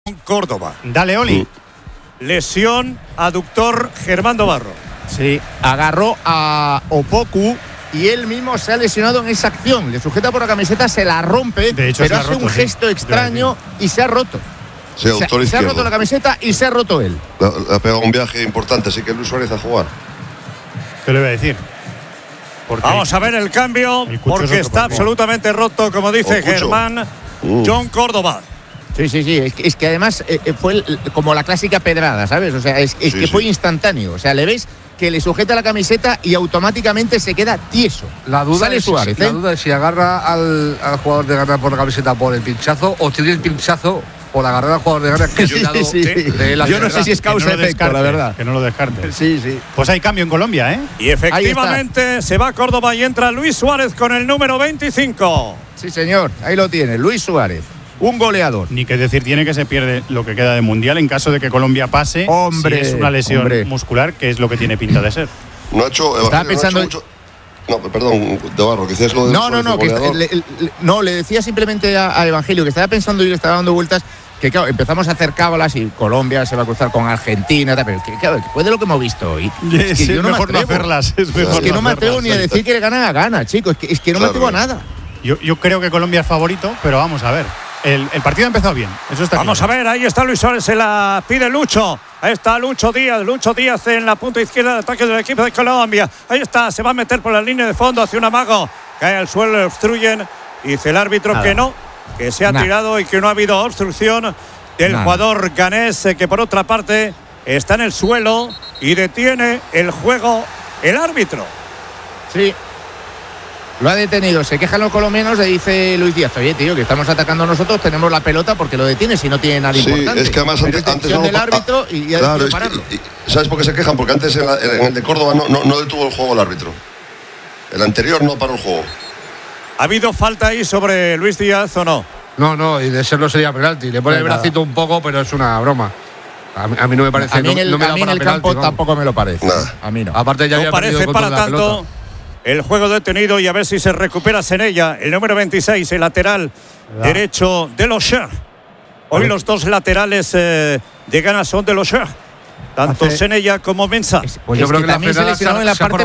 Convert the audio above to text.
Córdoba. Dale, Oli. Lesión aductor Germán Dobarro. Sí, agarró a Opoku y él mismo se ha lesionado en esa acción. Le sujeta por la camiseta, se la rompe, de hecho, pero hace un gesto extraño y se ha roto. Sí, se ha roto la camiseta y se ha roto él. Le ha pegado un viaje importante, así que Luis Suárez a jugar. ¿Qué le voy a decir? Porque vamos a ver el cambio, porque está absolutamente roto, como dice Germán. John Córdoba. Sí. Es que además fue como la clásica pedrada, ¿sabes? O sea, que fue instantáneo. O sea, le ves que le sujeta la camiseta y automáticamente se queda tieso. La duda Sale es Suárez, la duda es si agarra al jugador de Ghana por la camiseta por el pinchazo o tiene el pinchazo por agarrar al jugador de Ghana que es un lado de la. Yo no sé si es causa-efecto, la verdad. Que no lo descarte. Sí. Pues hay cambio en Colombia, ¿eh? Y efectivamente se va Córdoba y entra Luis Suárez con el número 25. Sí, señor. Ahí lo tiene, Luis Suárez. Un goleador. Ni que decir tiene que se pierde lo que queda de Mundial en caso de que Colombia pase. Si es una lesión muscular, que es lo que tiene pinta de ser. No ha hecho. Estaba pensando. No, ha hecho mucho, no, perdón, Dobarro, que decías lo de. No, le decía simplemente a Evangelio que estaba pensando y le estaba dando vueltas. Que claro, empezamos a hacer cábalas y Colombia se va a cruzar con Argentina, pero claro, después de lo que hemos visto hoy, es que yo no mejor no hacerlas. Es que no me atrevo ni a decir que le ganan a Ghana, chicos. Es que no me atrevo a nada. Yo creo que Colombia es favorito, pero vamos a ver. El partido ha empezado bien, eso está Vamos claro. a ver, ahí está Luis Suárez, se la pide Lucho. Ahí está Lucho Díaz en la punta izquierda de ataque del equipo de Colombia. Ahí está, se va a meter por la línea de fondo hacia un amago. Cae al suelo, le obstruyen. Dice el árbitro que no, que se ha tirado y que no ha habido obstrucción del jugador ganés, que por otra parte está en el suelo y detiene el juego el árbitro. Sí. Lo ha detenido, se quejan los colombianos, le dice Luis Díaz, oye tío, que estamos atacando nosotros, tenemos la pelota porque lo detiene si no tiene nada importante. Es que además antes no del árbitro y ha decidido pararlo. ¿Sabes por qué se quejan? Porque antes en el de Córdoba no detuvo el juego el árbitro. El anterior no paró el juego. ¿Ha habido falta ahí sobre Luis Díaz o no? No, y de serlo sería penalti. Le pone el bracito un poco, pero es una broma. A mí no me parece. A mí en el campo tampoco me lo parece. Nada. A mí no. Aparte ya no parece para tanto. El juego detenido y a ver si se recupera Senella, el número 26, el lateral derecho de los Shah. Hoy los dos laterales de Ghana son de los Shah. Tanto Senella como Mensah. Pues yo creo que también se lesionó en la parte